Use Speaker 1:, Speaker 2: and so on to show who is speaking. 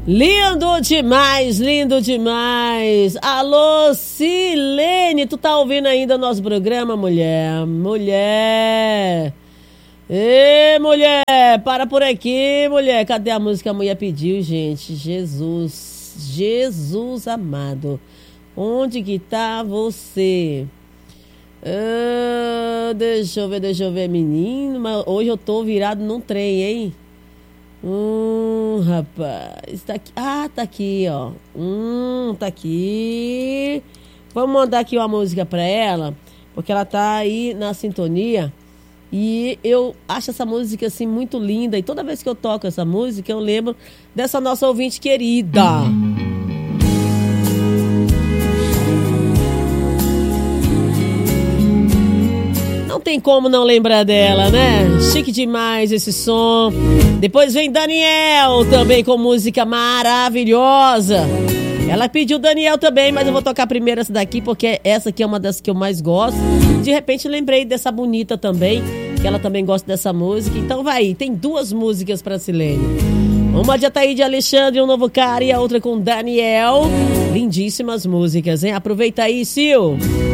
Speaker 1: Lindo demais, lindo demais. Alô, Silene, tu tá ouvindo ainda o nosso programa, mulher? Mulher. Ê, mulher, para por aqui, mulher. Cadê a música que a mulher pediu, gente? Jesus, Jesus amado. Onde que tá você? Deixa eu ver, menino. Mas hoje eu tô virado num trem, hein? Rapaz, tá aqui. Ah, tá aqui, ó. Tá aqui. Vamos mandar aqui uma música pra ela, porque ela tá aí na sintonia. E eu acho essa música, assim, muito linda. E toda vez que eu toco essa música, eu lembro dessa nossa ouvinte querida. Não tem como não lembrar dela, né? Chique demais esse som. Depois vem Daniel, também com música maravilhosa. Ela pediu Daniel também, mas eu vou tocar primeiro essa daqui, porque essa aqui é uma das que eu mais gosto. De repente lembrei dessa bonita também, que ela também gosta dessa música. Então vai, tem duas músicas pra Silene. Uma de Ataíde Alexandre, Um Novo Cara, e a outra com Daniel. Lindíssimas músicas, hein? Aproveita aí, Sil.